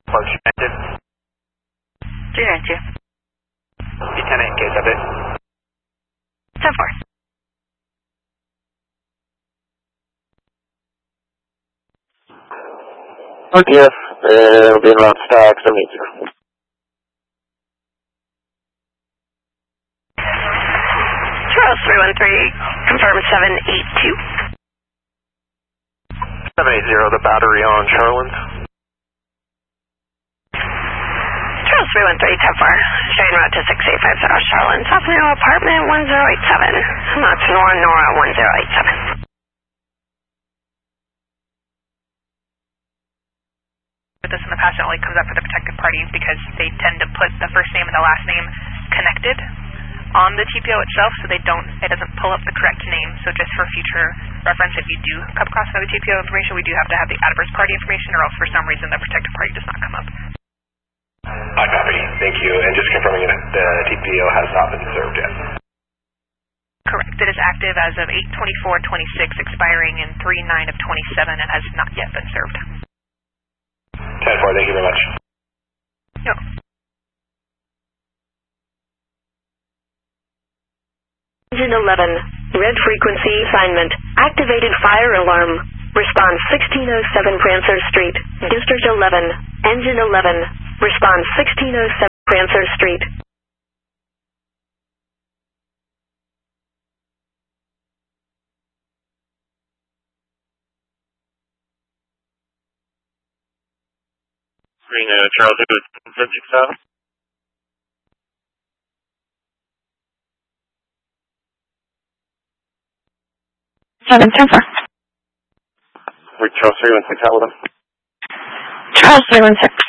Function active. 392. Lieutenant, case update. 10-4. RTF, it'll be around stack 780. Charles 313, confirm 782. 780, the battery on Charland. Charles 313, 10-4, showing route to 685 South Charland, South Nora apartment 1087. Not Nora 1087. With this in the past, it only comes up for the protected parties because they tend to put the first name and the last name connected on the TPO itself, so it doesn't pull up the correct name. So just for future reference, if you do come across another TPO information, we do have to have the adverse party information, or else for some reason the protected party does not come up. I copy. Thank you. And just confirming that the TPO has not been served yet. Correct. It is active as of 8/24/26, expiring in 3/9 of 27, and has not yet been served. 10-4, thank you very much. No. Engine 11, red frequency assignment, activated fire alarm, response 1607 Prancer Street, District 11, Engine 11, response 1607 Prancer Street. Charles, it was 760. 710-4. Charles 316 out with him. Charles 316.